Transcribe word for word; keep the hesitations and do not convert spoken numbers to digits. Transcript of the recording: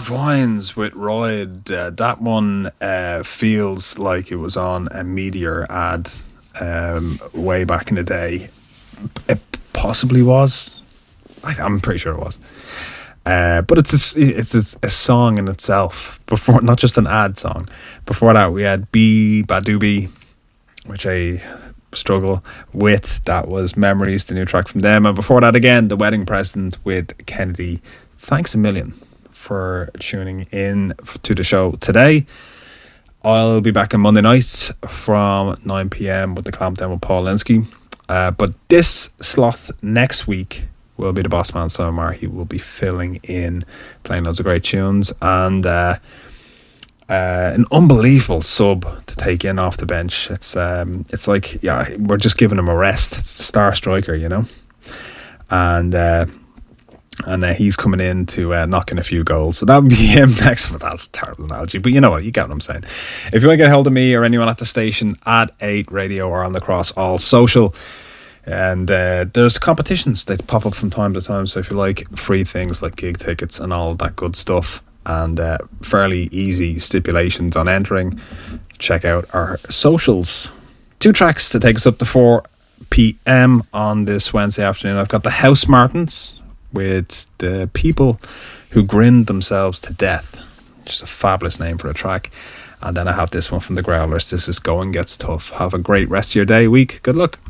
Vines with Royd. Uh, that one uh, feels like it was on a Meteor ad um, way back in the day. It possibly was. I, I'm pretty sure it was. Uh, but it's a, it's a, a song in itself. Before, not just an ad song. Before that, we had B Badoobie, which I struggle with. That was Memories, the new track from them. And before that, again, The Wedding Present with Kennedy. Thanks a million for tuning in to the show today. I'll be back on Monday night from nine p.m. with the Clampdown with Paul Linsky. Uh, but this slot next week will be the boss man, Simon Marr. He will be filling in, playing loads of great tunes, and uh, uh, an unbelievable sub to take in off the bench. It's um, it's like, yeah, we're just giving him a rest. It's the star striker, you know, and uh, and uh, he's coming in to uh, knock in a few goals. So that would be him next. But that's a terrible analogy, but you know what, you get what I'm saying. If you want to get hold of me or anyone at the station, at eight Radio or on across all social. And uh, there's competitions that pop up from time to time, so if you like free things like gig tickets and all that good stuff, and uh, fairly easy stipulations on entering, check out our socials. Two tracks to take us up to four p.m. on this Wednesday afternoon. I've got the House Martins with The People Who Grinned Themselves to Death, which is a fabulous name for a track. And then I have this one from the Growlers. This is Going Gets Tough. Have a great rest of your day, week. Good luck.